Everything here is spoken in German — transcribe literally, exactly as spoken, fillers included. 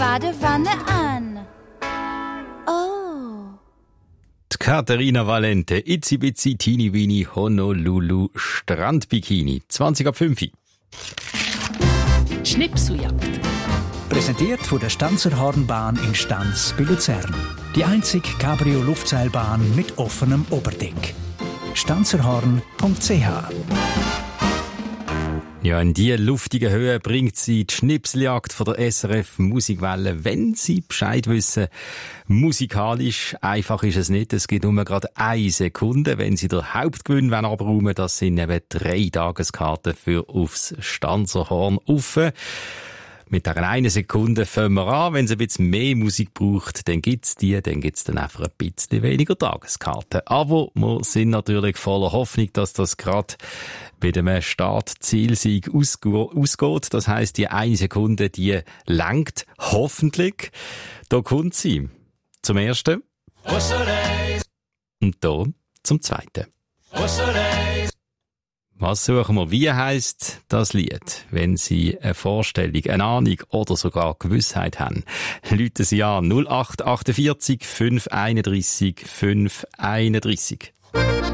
Badewanne an. Oh. Die Katharina Valente, Itzi Bitzi Teeny Weeny Honolulu Strandbikini. zwanzig ab fünf. Schnipseljagd. Präsentiert von der Stanzerhornbahn in Stanz bei Luzern. Die einzige Cabrio-Luftseilbahn mit offenem Oberdeck. stanzerhorn punkt c h. Ja, in diese luftige Höhe bringt sie die Schnipseljagd von der S R F Musikwelle, wenn sie Bescheid wissen. Musikalisch einfach ist es nicht. Es gibt nur gerade eine Sekunde, wenn sie den Hauptgewinn abräumen wollen. Das sind eben drei Tageskarten für aufs Stanzerhorn offen. Mit dieser einen Sekunde fangen wir an. Wenn es ein bisschen mehr Musik braucht, dann gibt's die, dann gibt's dann einfach ein bisschen weniger Tageskarten. Aber wir sind natürlich voller Hoffnung, dass das gerade bei dem Startzielsieg ausgeht. Das heisst, die eine Sekunde, die langt hoffentlich. Da kommt sie. Zum ersten. Und da zum zweiten. Was suchen wir? Wie heisst das Lied? Wenn Sie eine Vorstellung, eine Ahnung oder sogar Gewissheit haben, rufen Sie an null acht achtundvierzig fünf einunddreissig fünf einunddreissig.